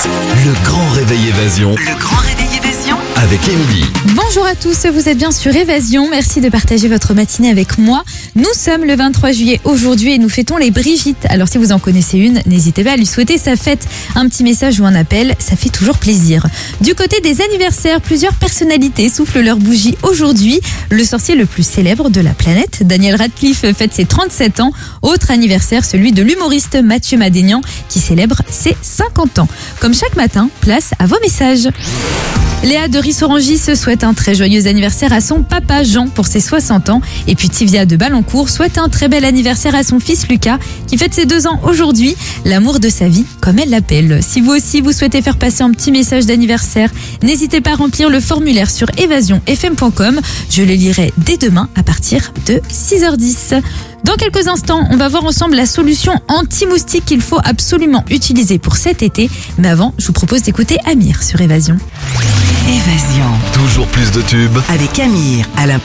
Le grand réveil évasion Le grand réveil évasion avec Émilie. Bonjour à tous, vous êtes bien sur Évasion. Merci de partager votre matinée avec moi. Nous sommes le 23 juillet aujourd'hui et nous fêtons les Brigitte. Alors si vous en connaissez une, n'hésitez pas à lui souhaiter sa fête. Un petit message ou un appel, ça fait toujours plaisir. Du côté des anniversaires, plusieurs personnalités soufflent leur bougie aujourd'hui. Le sorcier le plus célèbre de la planète, Daniel Radcliffe, fête ses 37 ans. Autre anniversaire, celui de l'humoriste Mathieu Madénian qui célèbre ses 50 ans. Comme chaque matin, place à vos messages. Léa de Rissorangis se souhaite un très joyeux anniversaire à son papa Jean pour ses 60 ans. Et puis Tivia de Ballancourt souhaite un très bel anniversaire à son fils Lucas qui fête ses 2 ans aujourd'hui. L'amour de sa vie, comme elle l'appelle. Si vous aussi vous souhaitez faire passer un petit message d'anniversaire, n'hésitez pas à remplir le formulaire sur évasionfm.com. Je le lirai dès demain à partir de 6h10. Dans quelques instants, on va voir ensemble la solution anti-moustique qu'il faut absolument utiliser pour cet été. Mais avant, je vous propose d'écouter Amir sur Évasion. Évasion Toujours plus de tubes. avec Amir, Alain